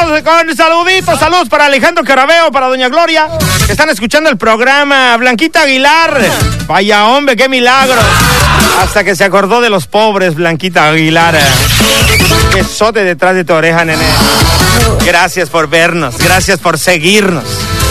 Vámonos con saluditos. Saludos para Alejandro Carabeo, para Doña Gloria, que están escuchando el programa. Blanquita Aguilar. Vaya hombre, qué milagro. Hasta que se acordó de los pobres, Blanquita Aguilar. Qué sote detrás de tu oreja, nene. Gracias por vernos, gracias por seguirnos.